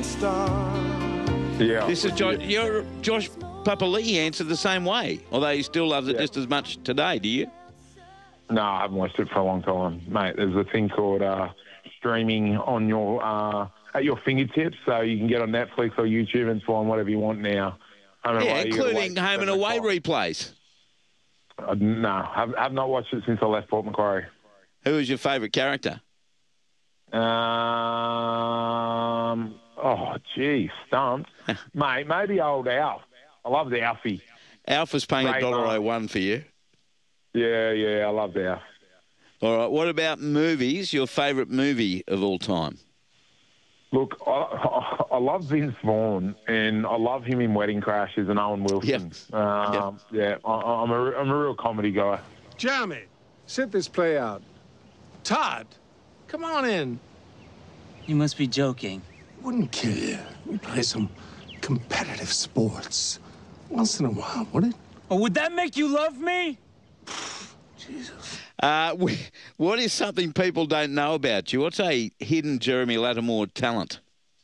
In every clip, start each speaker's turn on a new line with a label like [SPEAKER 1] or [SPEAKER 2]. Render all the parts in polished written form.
[SPEAKER 1] Yeah.
[SPEAKER 2] This is Josh Papali'i answered the same way, although he still loves it just as much today. Do you?
[SPEAKER 1] No, I haven't watched it for a long time, mate. There's a thing called streaming on your at your fingertips, so you can get on Netflix or YouTube and find whatever you want now.
[SPEAKER 2] Including home and away replays.
[SPEAKER 1] No, I've not watched it since I left Port Macquarie.
[SPEAKER 2] Who is your favourite character?
[SPEAKER 1] Stumped. Mate, maybe old Alf. I love the Alfie.
[SPEAKER 2] Alf was paying $1.01 for you.
[SPEAKER 1] Yeah, I love Alf.
[SPEAKER 2] All right, what about movies? Your favourite movie of all time?
[SPEAKER 1] Look, I love Vince Vaughn, and I love him in Wedding Crashers and Owen Wilson. Yeah, I'm a real comedy guy.
[SPEAKER 3] Jeremy, sit this play out. Todd, come on in.
[SPEAKER 4] You must be joking.
[SPEAKER 3] Wouldn't kill you. We play some competitive sports once in a while, would it?
[SPEAKER 4] Oh, would that make you love me?
[SPEAKER 3] Jesus.
[SPEAKER 2] What is something people don't know about you? What's a hidden Jeremy Lattimore talent?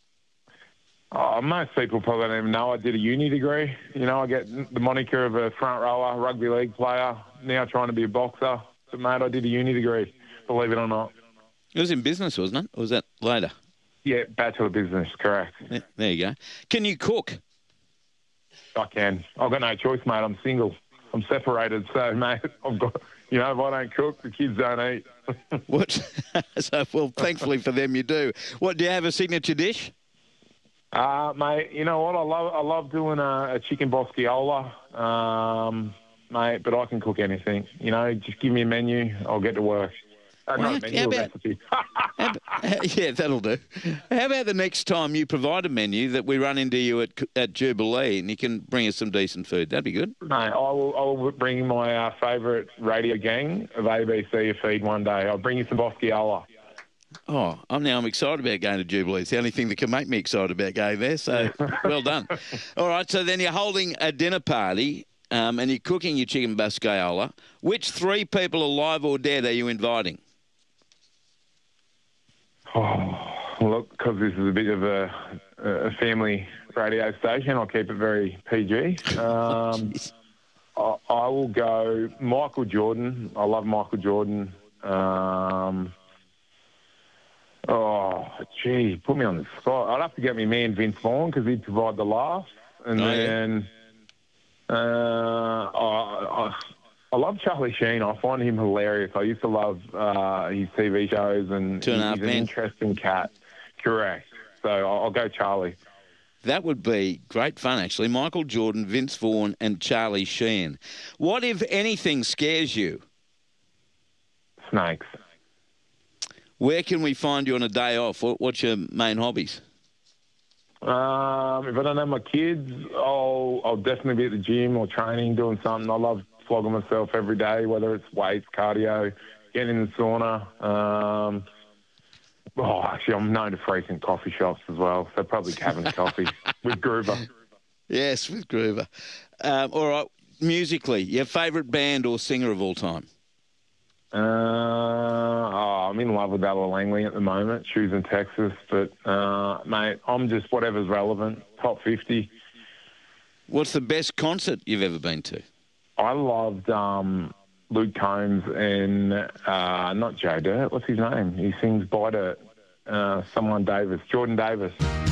[SPEAKER 1] Most people probably don't even know I did a uni degree. You know, I get the moniker of a front rower, rugby league player, now trying to be a boxer. But, mate, I did a uni degree, believe it or not.
[SPEAKER 2] It was in business, wasn't it? Or was that later?
[SPEAKER 1] Yeah, Bachelor of Business, correct.
[SPEAKER 2] Yeah, there you go. Can you cook?
[SPEAKER 1] I can. I've got no choice, mate. I'm single. I'm separated, so, mate, I've got... You know, if I don't cook, the kids don't eat.
[SPEAKER 2] Well, thankfully for them, you do. What, do you have a signature dish?
[SPEAKER 1] Mate, you know what? I love doing a chicken bosquiola, mate, but I can cook anything. You know, just give me a menu, I'll get to work. Not a menu, a recipe.
[SPEAKER 2] Yeah, that'll do. How about the next time you provide a menu that we run into you at Jubilee and you can bring us some decent food? That'd be good.
[SPEAKER 1] Mate, I will bring my favourite radio gang of ABC a feed one day. I'll bring you some bosquiola.
[SPEAKER 2] Oh, I'm excited about going to Jubilee. It's the only thing that can make me excited about going there, so well done. All right, so then you're holding a dinner party and you're cooking your chicken bosquiola. Which 3 people, alive or dead, are you inviting?
[SPEAKER 1] Oh, look, because this is a bit of a family radio station, I'll keep it very PG. I will go Michael Jordan. I love Michael Jordan. Put me on the spot. I'd have to get me man Vince Vaughn because he'd provide the laughs. And then I love Charlie Sheen. I find him hilarious. I used to love his TV shows, and he's an interesting cat. Correct. So I'll go Charlie.
[SPEAKER 2] That would be great fun, actually. Michael Jordan, Vince Vaughn and Charlie Sheen. What, if anything, scares you?
[SPEAKER 1] Snakes.
[SPEAKER 2] Where can we find you on a day off? What's your main hobbies?
[SPEAKER 1] If I don't have my kids, I'll definitely be at the gym or training, doing something. I love flogging myself every day, whether it's weights, cardio, getting in the sauna. Actually, I'm known to frequent coffee shops as well, so probably Cavan's Coffee with Groover.
[SPEAKER 2] Yes, with Groover. All right, musically, your favourite band or singer of all time?
[SPEAKER 1] I'm in love with Ella Langley at the moment. She was in Texas, but, mate, I'm just whatever's relevant, top 50.
[SPEAKER 2] What's the best concert you've ever been to?
[SPEAKER 1] I loved Luke Combs and not Joe Dirt. What's his name? He sings By Dirt. Jordan Davis.